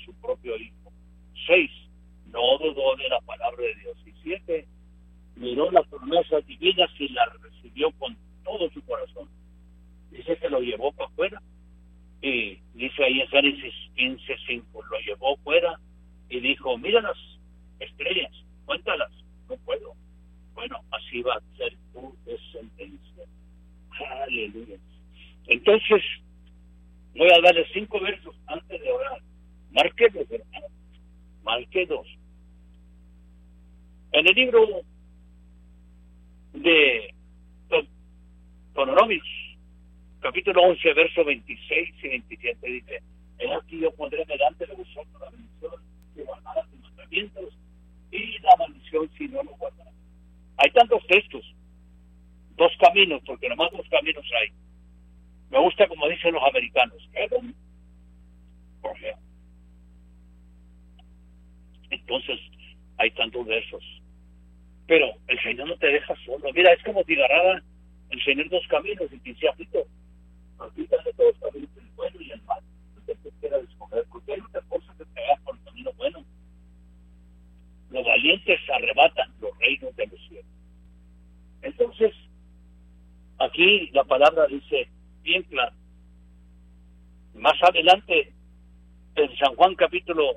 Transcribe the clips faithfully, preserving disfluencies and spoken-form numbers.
su propio Hijo. Seis, no dudó de la palabra de Dios. Y siete, miró las promesas divinas y las recibió con todo su corazón. Dice que lo llevó para afuera. Y dice ahí en Génesis quince cinco, lo llevó fuera y dijo, mira las estrellas, cuéntalas. No puedo. Bueno, así va a ser tu descendencia. Aleluya. Entonces, voy a darle cinco versos antes de orar. Marque dos, hermano. Marque dos. En el libro de Deuteronomio, capítulo once, versos veintiséis y veintisiete, dice, he aquí yo pondré delante de vosotros la bendición si guardarás sus mandamientos y la maldición si no lo guardarás. Hay tantos textos, dos caminos, porque nomás dos caminos hay. Me gusta como dicen los americanos, heaven or hell. Entonces, hay tantos versos. Pero el Señor no te deja solo. Mira, es como si agarrara el Señor dos caminos y te dice, aflito, aquí están de todos los caminos, el bueno y el malo. Usted te quiera escoger, porque hay una cosa que te haga por el camino bueno. Los valientes arrebatan los reinos de los cielos. Entonces, aquí la palabra dice bien claro. Más adelante, en San Juan capítulo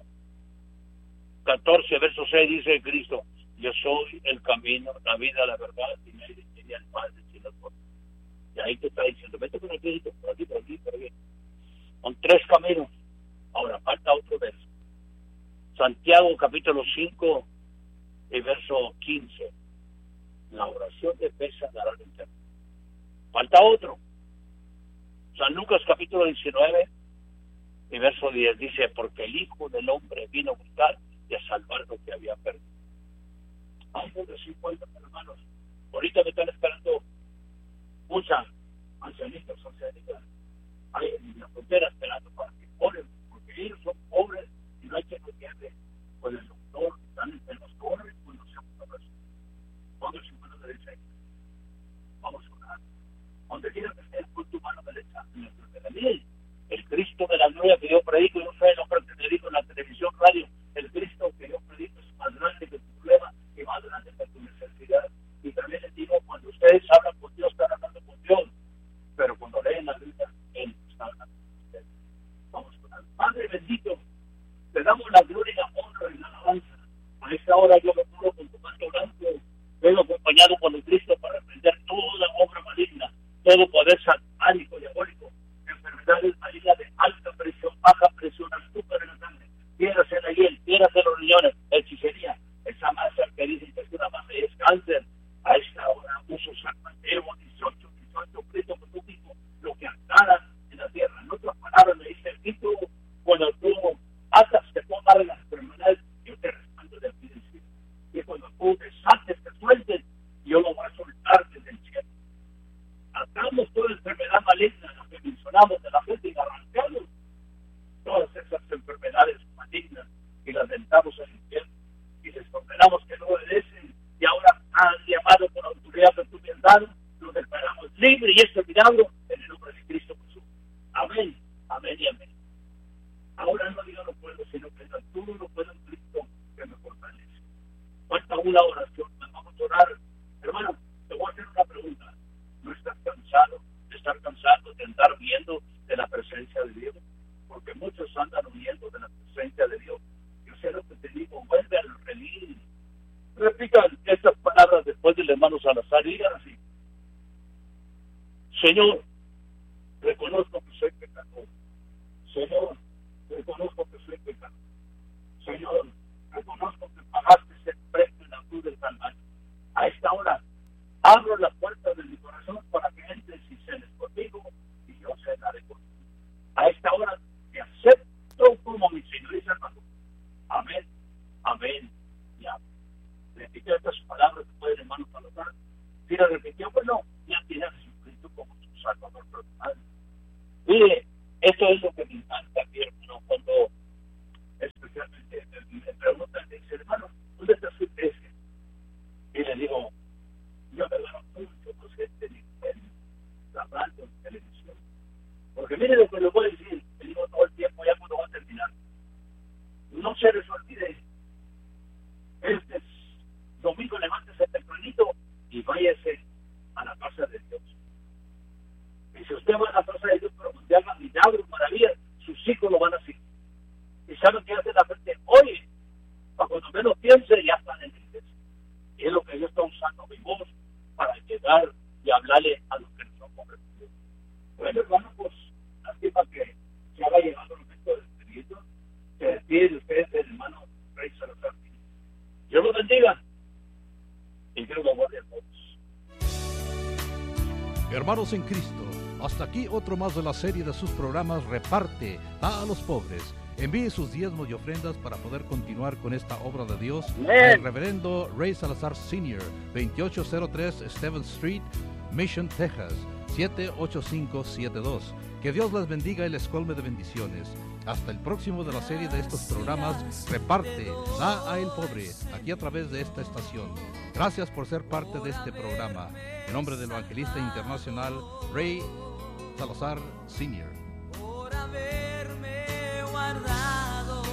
catorce, verso seis, dice Cristo, yo soy el camino, la vida, la verdad, y nadie tiene al Padre sino por mí. Y ahí te está diciendo, vete por aquí, por aquí, por aquí, por aquí. Son tres caminos. Ahora falta otro verso. Santiago capítulo cinco y verso quince. La oración de fe dará el eterno. Falta otro. San Lucas capítulo diecinueve y verso diez dice, porque el Hijo del Hombre vino a buscar y a salvar lo que había perdido. Hay donde sí cuentan, hermanos. Ahorita me están esperando muchas ancianitas, ancianitas, hay en la frontera esperando para que oren, porque ellos son pobres y no hay que los lleve con el doctor, están enfermos, corren cuando se abrazo. Pongan su mano derecha ahí. Vamos a orar. Donde quiera que estés, con tu mano derecha en nuestra televisión. El Cristo de la gloria que yo predico, yo soy el hombre que te digo en la televisión, radio, el Cristo que yo predico es más grande que tu problema y más grande que tu necesidad. Y también les digo, cuando ustedes hablan con Dios, están hablando con Dios, pero cuando leen la Biblia, Él está hablando con ustedes. Vamos con el Padre bendito, te damos la gloria, la honra y la alabanza. A esta hora yo me pongo con tu manto blanco, vengo acompañado por el Cristo para reprender toda obra maligna, todo poder satánico, diabólico, enfermedades malignas de alta presión, baja presión, azúcar en la sangre, piedras en la hiel, piedras en los riñones, hechicería, esa masa que dicen que es una masa y es cáncer. A esta hora uso San Mateo dieciocho, dieciocho, Cristo con tu hijo, lo que atara en la tierra. En otras palabras me dice el Cristo, cuando tú atas, te tomas las enfermedades, yo te respaldo de aquí del cielo. Y cuando tú desates, te sueltes, yo lo voy a soltar desde el cielo. Atamos toda enfermedad maligna, la que mencionamos de la gente, y arrancamos todas esas enfermedades malignas y las aventamos en el cielo. Y les ordenamos que no obedecen, y ahora han llamado con autoridad que tú me has dado, los declaramos libres, y este milagro en el nombre de Cristo Jesús. Amén, amén y amén. Ahora no digo no puedo, sino que tú no puedo en Cristo que me fortalece. Falta una oración, vamos a orar. Hermano, te voy a hacer una pregunta. ¿No estás cansado de estar cansado de andar viendo de la presencia de Dios? Porque muchos andan huyendo de la presencia de Dios. Yo sé lo que te digo, vuelve al redil. Repitan estas palabras después del hermano Salazar y digan así: Señor, reconozco que soy pecador. Señor, reconozco que soy pecador. Señor, reconozco que pagaste ese precio en la cruz del Calvario. A esta hora abro las puertas de mi corazón para que entres y cenes conmigo y yo cenaré contigo. A esta hora te acepto como mi Señor y Salvador. Amén, amén y amén. Repite estas palabras que pueden, hermano Salazar. Si la repitió, bueno, ya tiene a Jesucristo como su Salvador personal. Mire, esto es lo que me encanta, mi hermano, cuando especialmente me, me preguntan, me dicen, hermano, ¿dónde está su iglesia? Y le digo, yo me gano mucho con gente en la radio, en televisión. Porque mire lo que les voy a decir, le digo todo el tiempo, ya cuando va a terminar. no se les olvide, este domingo levántese tempranito y váyase a la casa de Dios. Y si usted va a la casa de Dios, pero usted haga milagros, maravillas, sus hijos lo van a seguir. Y saben que hace la gente, oye, para cuando menos piense, ya están en la iglesia. Y es lo que Dios está usando mi voz para llegar y hablarle a los que no son convertidos. Bueno, hermano, pues, así para que se haga llegando el momento del despedimiento, se despide de ustedes el hermano Rey Salazar. Dios los bendiga y Dios los guarde a todos. Hermanos en Cristo, hasta aquí otro más de la serie de sus programas Reparte, da a los pobres. Envíe sus diezmos y ofrendas para poder continuar con esta obra de Dios. El reverendo Ray Salazar senior, veintiocho cero tres Stevens Street, Mission, Texas, siete ocho cinco siete dos. Que Dios les bendiga y les colme de bendiciones. Hasta el próximo de la serie de estos programas Reparte, da a el pobre, aquí a través de esta estación. Gracias por ser parte de este programa. En nombre del evangelista internacional Ray Salazar senior. Por haberme guardado.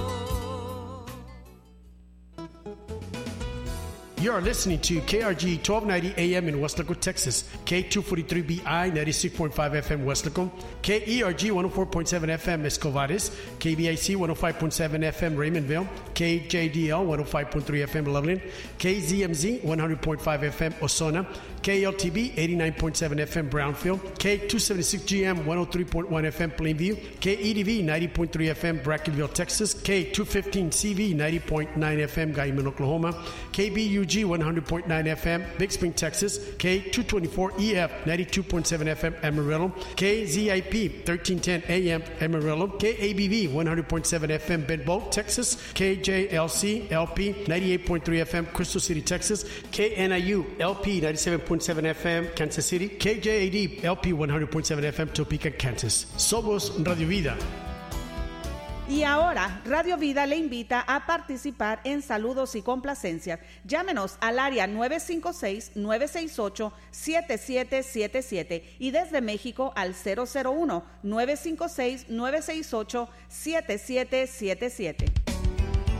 You are listening to K R G twelve ninety A M in Weslaco, Texas, K two forty-three B I ninety-six point five F M Weslaco, K E R G one oh four point seven F M Escovares, K B I C one oh five point seven F M Raymondville, K J D L one oh five point three F M Loveland, K Z M Z one hundred point five F M Osona, K L T B eighty-nine point seven F M Brownfield, K two seventy-six G M one oh three point one F M Plainview, K E D V ninety point three F M Brackenville, Texas, K two fifteen C V ninety point nine F M Guyman, Oklahoma, K B U G one hundred point nine F M Big Spring, Texas, K two twenty-four E F ninety-two point seven F M Amarillo, K Z I P thirteen ten A M Amarillo, K A B V one hundred point seven F M Bedboe, Texas, K J L C L P ninety-eight point three F M Crystal City, Texas, K N I U L P ninety-seven point seven F M Kansas City, K J A D L P one hundred point seven F M Topeka, Kansas. Somos Radio Vida. Y ahora, Radio Vida le invita a participar en saludos y complacencias. Llámenos al área nueve cinco seis, nueve seis ocho, siete siete siete siete y desde México al cero cero uno, nueve cinco seis, nueve seis ocho, siete siete siete siete.